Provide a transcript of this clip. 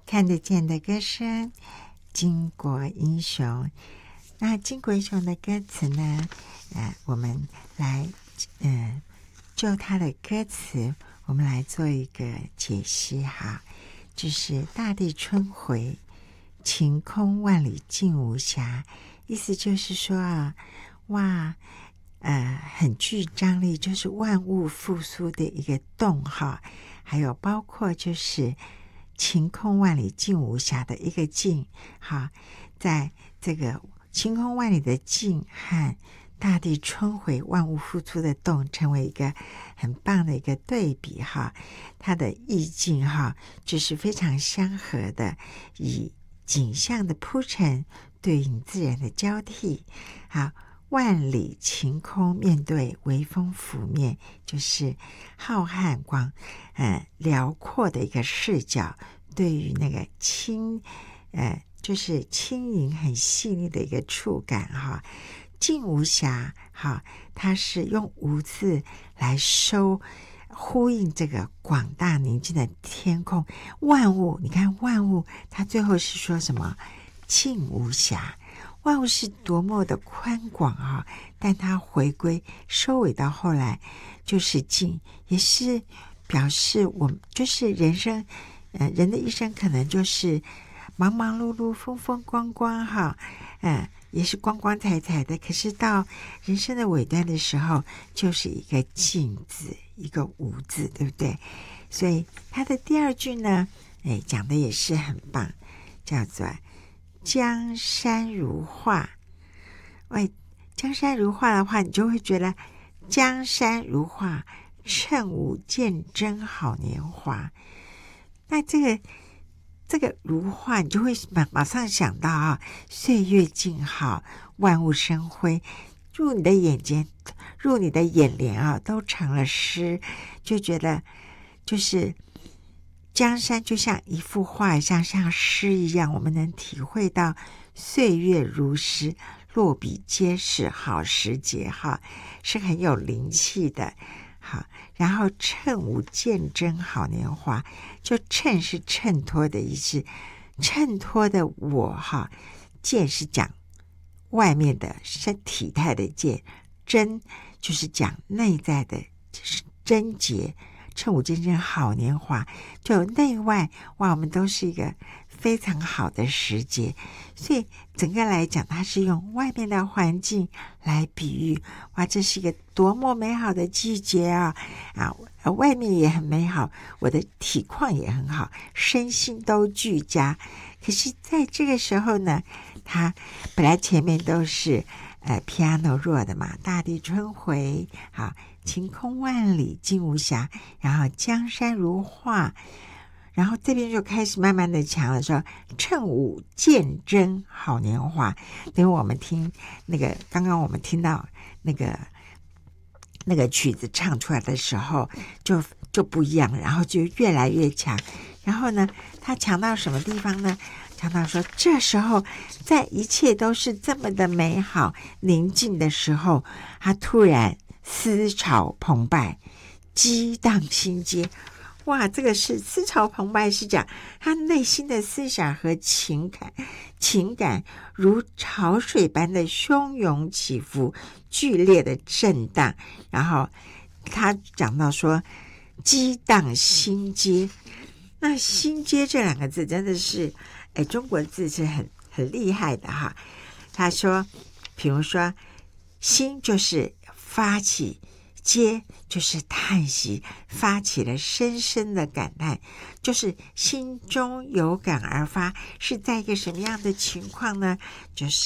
看得见的歌声，巾帼英雄。那巾帼英雄的歌词呢？我们来就它的歌词，我们来做一个解析哈。就是大地春回，晴空万里尽无瑕，意思就是说啊，哇，很具张力，就是万物复苏的一个动哈。还有包括就是晴空万里尽无瑕的一个尽哈，在这个晴空万里的尽和大地春回万物复苏的动成为一个很棒的一个对比哈，它的意境哈就是非常相合的，以景象的铺陈对应自然的交替。好，万里晴空面对微风拂面，就是浩瀚辽阔的一个视角，对于那个就是轻盈很细腻的一个触感哈。尽无瑕哈，它是用无字来呼应这个广大宁静的天空，万物，你看万物，它最后是说什么？尽无瑕。万物是多么的宽广啊！但它回归收尾到后来就是尽，也是表示我们就是人生，人的一生可能就是忙忙碌碌、风风光光哈，也是光光彩彩的。可是到人生的尾端的时候，就是一个尽字，一个无字，对不对？所以它的第二句呢，讲的也是很棒，叫做江山如画。江山如画的话，你就会觉得江山如画，趁吾见真好年华。那这个如画，你就会马上想到啊，岁月静好，万物生辉，入你的眼帘啊，都成了诗，就觉得就是江山就像一幅画，像诗一样，我们能体会到岁月如诗，落笔皆是好时节哈，是很有灵气的。好，然后趁吾见真好年华，就衬是衬托的意思，衬托的我哈，见是讲外面的体态的见，真就是讲内在的贞洁。趁吾见真好年华，就内外哇，我们都是一个非常好的时节。所以整个来讲，它是用外面的环境来比喻，哇，这是一个多么美好的季节啊！外面也很美好，我的体况也很好，身心都俱佳。可是在这个时候呢，它本来前面都是piano 弱的嘛，大地春回，好，晴空万里尽无瑕，然后江山如画，然后这边就开始慢慢的强了，说趁吾见真好年华。等于我们听刚刚我们听到那个曲子唱出来的时候就不一样，然后就越来越强。然后呢，他强到什么地方呢？强到说这时候在一切都是这么的美好宁静的时候，他突然思潮澎湃，激荡心间。哇，这个是思潮澎湃，是讲他内心的思想和情感如潮水般的汹涌起伏，剧烈的震荡。然后他讲到说激荡心间，那心间这两个字真的是中国字是很厉害的哈。他说比如说心就是发起，皆就是叹息，发起了深深的感叹，就是心中有感而发。是在一个什么样的情况呢？就是